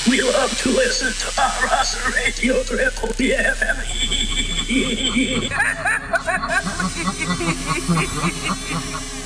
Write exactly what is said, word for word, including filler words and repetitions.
We love to listen to our Rasa Radio Triple B F M.